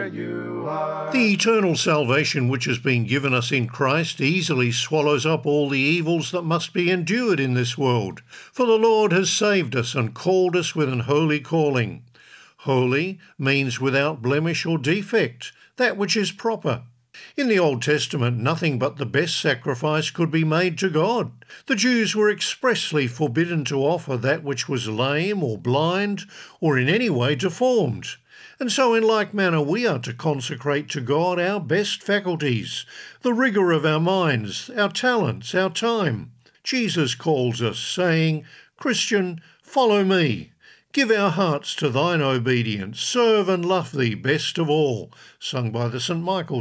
you are. The eternal salvation which has been given us in Christ easily swallows up all the evils that must be endured in this world. For the Lord has saved us and called us with an holy calling. Holy means without blemish or defect, that which is proper. In the Old Testament, nothing but the best sacrifice could be made to God. The Jews were expressly forbidden to offer that which was lame or blind or in any way deformed. And so in like manner we are to consecrate to God our best faculties, the rigour of our minds, our talents, our time. Jesus calls us, saying, "Christian, follow me. Give our hearts to thine obedience. Serve and love thee best of all," sung by the St. Michael